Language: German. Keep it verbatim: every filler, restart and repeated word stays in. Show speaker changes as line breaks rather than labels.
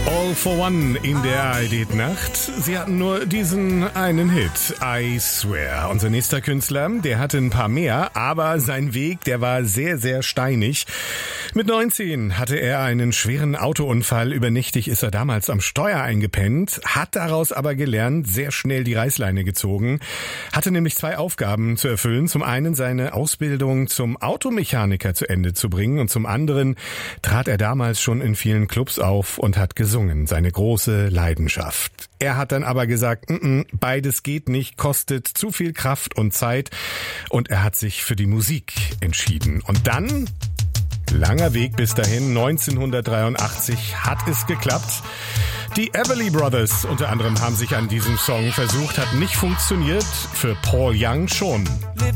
All for One in der A R D-Nacht. Sie hatten nur diesen einen Hit, I Swear. Unser nächster Künstler, der hatte ein paar mehr, aber sein Weg, der war sehr, sehr steinig. Mit neunzehn hatte er einen schweren Autounfall. Übernächtig ist er damals am Steuer eingepennt, hat daraus aber gelernt, sehr schnell die Reißleine gezogen, hatte nämlich zwei Aufgaben zu erfüllen. Zum einen seine Ausbildung zum Automechaniker zu Ende zu bringen und zum anderen trat er damals schon in vielen Clubs auf und hat gesungen, seine große Leidenschaft. Er hat dann aber gesagt, n-n, beides geht nicht, kostet zu viel Kraft und Zeit, und er hat sich für die Musik entschieden. Und dann, langer Weg bis dahin, neunzehnhundertdreiundachtzig hat es geklappt. Die Everly Brothers unter anderem haben sich an diesem Song versucht, hat nicht funktioniert, für Paul Young schon.